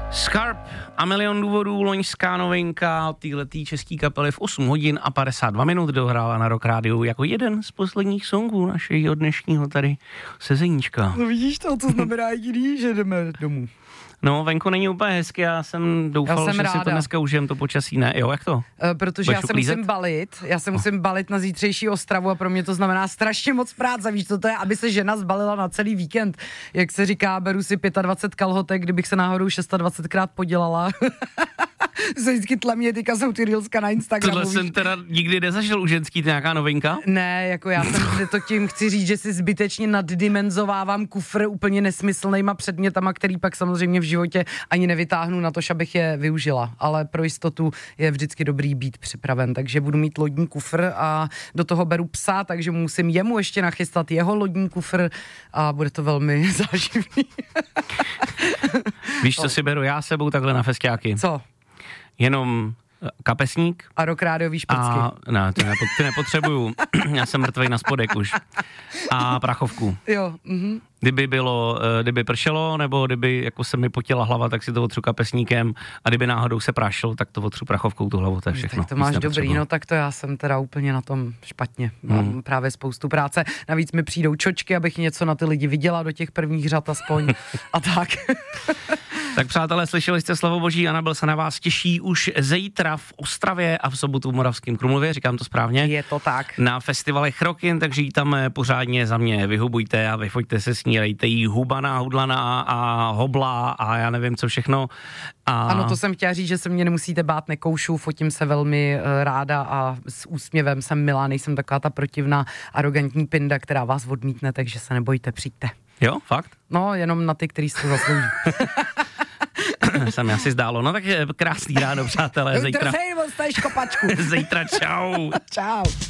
Scarp a Milion důvodů, loňská novinka od téhletý český kapely v 8 hodin a 52 minut dohrála na Rock Rádiu jako jeden z posledních songů našeho dnešního tady sezeníčka. No vidíš to znamená jediný, že jdeme domů. No, venku není úplně hezky, já jsem doufal, že si to dneska užijem, to počasí ne. Jo, jak to? Protože já se musím balit na zítřejší Ostravu a pro mě to znamená strašně moc práce, víš, co to je, aby se žena zbalila na celý víkend. Jak se říká, beru si 25 kalhotek, kdybych se náhodou 26krát podělala. Se vždycky tlemně, teďka jsou ty reelska na Instagramu. Tohle jsem teda nikdy nezažil u ženský, to nějaká novinka? Ne, jako já jsem to tím chci říct, že si zbytečně naddimenzovávám kufr úplně nesmyslnýma předmětama, který pak samozřejmě v životě ani nevytáhnu na to, abych je využila. Ale pro jistotu je vždycky dobrý být připraven, takže budu mít lodní kufr a do toho beru psa, takže musím jemu ještě nachystat jeho lodní kufr a bude to velmi záživný. Víš, co si beru já sebou takhle na festiáky? Co? Jenom kapesník. A rockrádiový šprcky. Ne, ty nepotřebuju. Já jsem mrtvej na spodek už. A prachovku. Jo. Kdyby pršelo, nebo kdyby jako se mi potila hlava, tak si to otřu kapesníkem a kdyby náhodou se prašil, tak to otřu prachovkou tu hlavu, to je všechno. Tak to máš dobrý, no tak to já jsem teda úplně na tom špatně. Mám právě spoustu práce. Navíc mi přijdou čočky, abych něco na ty lidi viděla do těch prvních řad aspoň. A tak. Tak přátelé, slyšeli jste slovo boží, Anabel se na vás těší už zítra v Ostravě a v sobotu v Moravském Krumlově, říkám to správně? Je to tak. Na festivalech Rockin, takže jí tam pořádně za mě vyhubujte a vyfoďte se s ní, dejte jí hubaná, hudlaná a hobla a já nevím co všechno. Ano, to jsem chtěla říct, že se mě nemusíte bát, nekoušu, fotím se velmi ráda a s úsměvem jsem milá, nejsem taková ta protivná, arrogantní pinda, která vás odmítne, takže se nebojte, přijďte. Jo, fakt? No, jenom na ty, který se zaslouží. Se mi asi zdálo. No tak krásný ráno, přátelé. Zítra. Zítra čau. Čau.